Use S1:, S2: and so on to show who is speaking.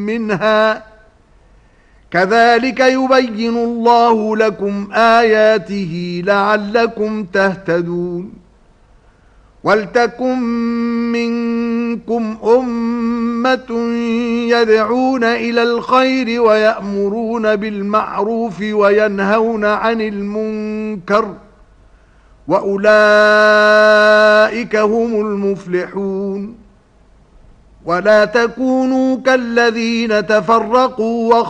S1: منها كذلك يبين الله لكم آياته لعلكم تهتدون ولتكن منكم أمة يدعون إلى الخير ويأمرون بالمعروف وينهون عن المنكر وأولئك هم المفلحون ولا تكونوا كالذين تفرقوا